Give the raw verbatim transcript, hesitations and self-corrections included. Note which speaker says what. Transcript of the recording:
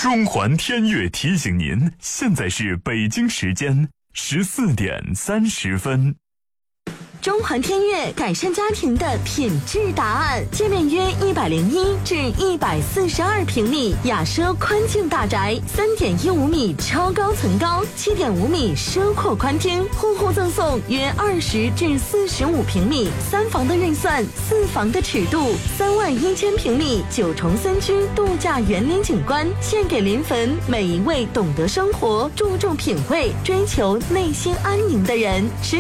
Speaker 1: 中环天悦提醒您，现在是北京时间十四点三十分。
Speaker 2: 中环天悦改善家庭的品质答案，界面约一百零一至一百四十二平米，雅奢宽境大宅，三点一五米超高层高，七点五米奢阔宽厅，户户赠送约二十至四十五平米，三房的预算，四房的尺度，三万一千平米九重三居度假园林景观，献给临汾每一位懂得生活、注重品味、追求内心安宁的人。